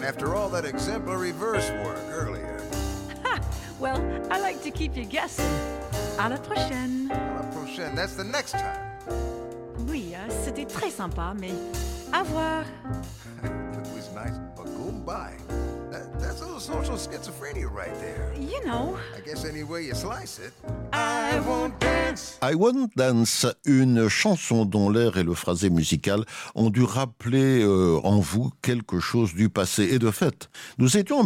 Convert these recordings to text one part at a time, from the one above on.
after all that exemplary verse work earlier. Ha! Well, I like to keep you guessing. À la prochaine. À la prochaine, that's the next time. Oui, c'était très sympa, mais à voir. It was nice, but goodbye. That's a little social schizophrenia right there. You know. I guess any way you slice it. I won't dance. I Won't Dance, une chanson dont l'air et le phrasé musical ont dû rappeler en vous quelque chose du passé. Et de fait, nous étions en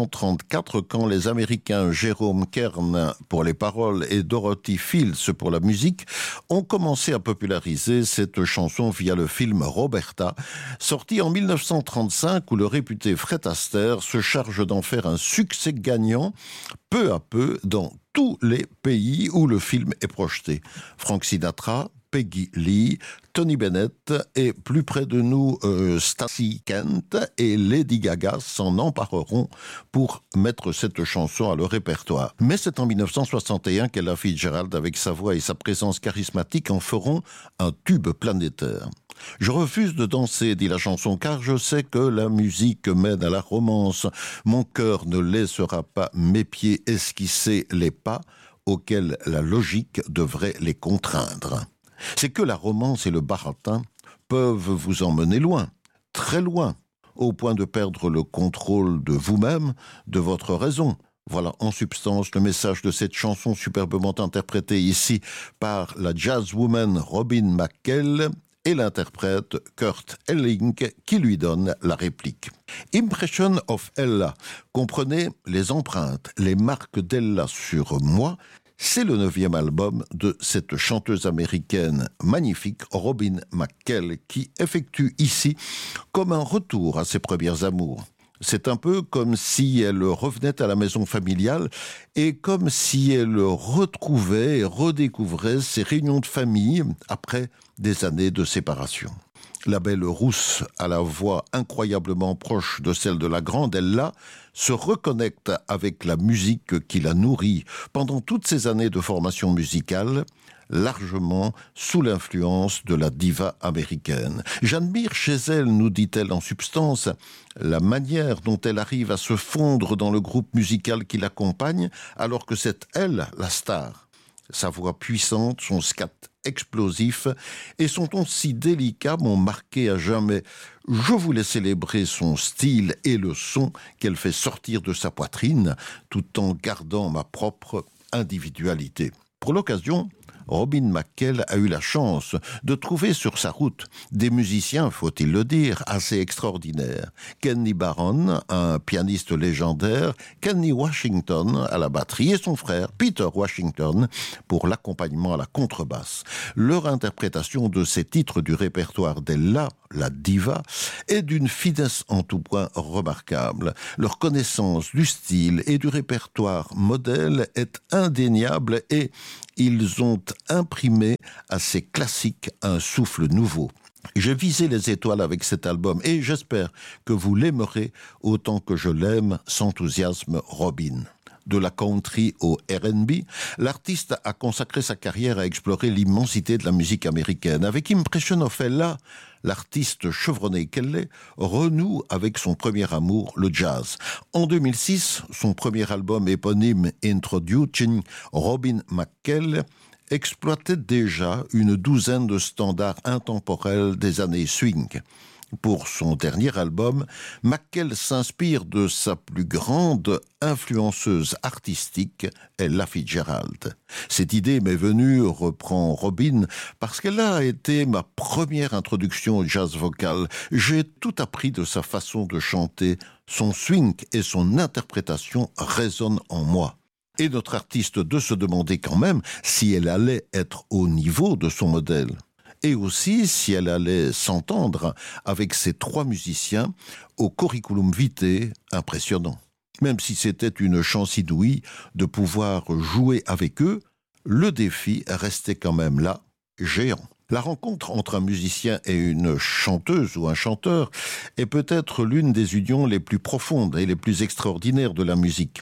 1934 quand les Américains Jerome Kern pour les paroles et Dorothy Fields pour la musique ont commencé à populariser cette chanson via le film Roberta, sorti en 1935 où le réputé Fred Astaire se charge d'en faire un succès gagnant peu à peu dans tous les pays où le film est projeté. Frank Sinatra, Peggy Lee, Tony Bennett et plus près de nous Stacey Kent et Lady Gaga s'en empareront pour mettre cette chanson à leur répertoire. Mais c'est en 1961 qu'Ella Fitzgerald, avec sa voix et sa présence charismatique, en feront un tube planétaire. Je refuse de danser, dit la chanson, car je sais que la musique mène à la romance. Mon cœur ne laissera pas mes pieds esquisser les pas auxquels la logique devrait les contraindre. C'est que la romance et le baratin peuvent vous emmener loin, très loin, au point de perdre le contrôle de vous-même, de votre raison. Voilà en substance le message de cette chanson superbement interprétée ici par la jazzwoman Robin McKell et l'interprète Kurt Elling qui lui donne la réplique. Impression of Ella, comprenez les empreintes, les marques d'Ella sur moi. C'est le 9e album de cette chanteuse américaine magnifique, Robin McKell, qui effectue ici comme un retour à ses premières amours. C'est un peu comme si elle revenait à la maison familiale et comme si elle retrouvait et redécouvrait ses réunions de famille après des années de séparation. La belle rousse, à la voix incroyablement proche de celle de la grande Ella, se reconnecte avec la musique qui la nourrit pendant toutes ces années de formation musicale, largement sous l'influence de la diva américaine. J'admire chez elle, nous dit-elle en substance, la manière dont elle arrive à se fondre dans le groupe musical qui l'accompagne, alors que c'est elle, la star. Sa voix puissante, son scat explosif et son ton si délicat m'ont marqué à jamais. Je voulais célébrer son style et le son qu'elle fait sortir de sa poitrine, tout en gardant ma propre individualité. Pour l'occasion, Robin McKell a eu la chance de trouver sur sa route des musiciens, faut-il le dire, assez extraordinaires. Kenny Barron, un pianiste légendaire, Kenny Washington à la batterie et son frère Peter Washington pour l'accompagnement à la contrebasse. Leur interprétation de ces titres du répertoire d'Ella, la diva, est d'une finesse en tout point remarquable. Leur connaissance du style et du répertoire modèle est indéniable et ils ont imprimé à ces classiques un souffle nouveau. J'ai visé les étoiles avec cet album et j'espère que vous l'aimerez autant que je l'aime, s'enthousiasme Robin. De la country au R&B, l'artiste a consacré sa carrière à explorer l'immensité de la musique américaine. Avec Impression of Ella, l'artiste chevronnée qu'elle est renoue avec son premier amour, le jazz. En 2006, son premier album éponyme Introducing Robin McKell exploitait déjà une douzaine de standards intemporels des années swing. Pour son dernier album, McKell s'inspire de sa plus grande influenceuse artistique, Ella Fitzgerald. Cette idée m'est venue, reprend Robin, parce qu'elle a été ma première introduction au jazz vocal. J'ai tout appris de sa façon de chanter. Son swing et son interprétation résonnent en moi. Et notre artiste de se demander quand même si elle allait être au niveau de son modèle. Et aussi si elle allait s'entendre avec ces trois musiciens au curriculum vitae impressionnant. Même si c'était une chance inouïe de pouvoir jouer avec eux, le défi restait quand même là, géant. La rencontre entre un musicien et une chanteuse ou un chanteur est peut-être l'une des unions les plus profondes et les plus extraordinaires de la musique.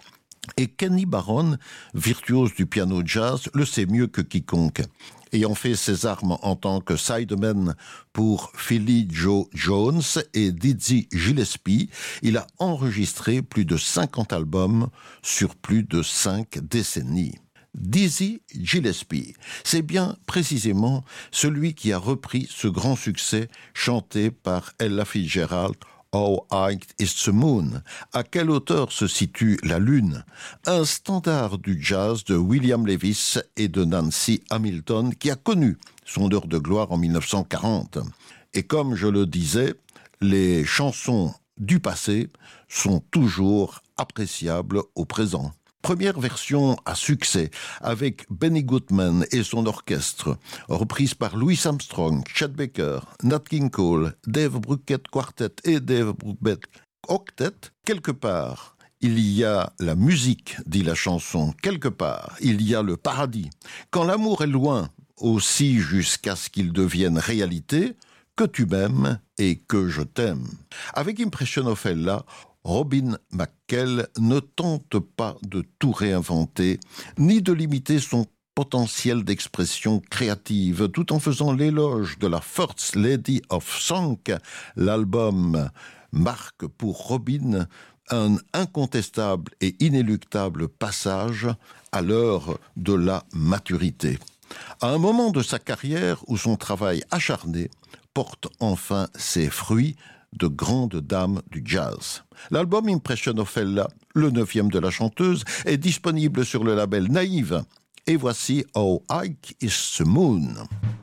Et Kenny Barron, virtuose du piano jazz, le sait mieux que quiconque. Ayant fait ses armes en tant que sideman pour Philly Joe Jones et Dizzy Gillespie, il a enregistré plus de 50 albums sur plus de 5 décennies. Dizzy Gillespie, c'est bien précisément celui qui a repris ce grand succès chanté par Ella Fitzgerald, How High is the Moon? À quelle hauteur se situe la Lune? Un standard du jazz de William Lewis et de Nancy Hamilton qui a connu son heure de gloire en 1940. Et comme je le disais, les chansons du passé sont toujours appréciables au présent. Première version à succès avec Benny Goodman et son orchestre, reprise par Louis Armstrong, Chet Baker, Nat King Cole, Dave Brubeck Quartet et Dave Brubeck Octet. Quelque part, il y a la musique, dit la chanson. Quelque part, il y a le paradis. Quand l'amour est loin, aussi jusqu'à ce qu'il devienne réalité, que tu m'aimes et que je t'aime. Avec Impression of Ella, Robin McKell ne tente pas de tout réinventer, ni de limiter son potentiel d'expression créative, tout en faisant l'éloge de la First Lady of Song. L'album marque pour Robin un incontestable et inéluctable passage à l'heure de la maturité. À un moment de sa carrière où son travail acharné porte enfin ses fruits, de grandes dames du jazz. L'album Impression of Ella, le 9e de la chanteuse, est disponible sur le label Naïve. Et voici How High is the Moon?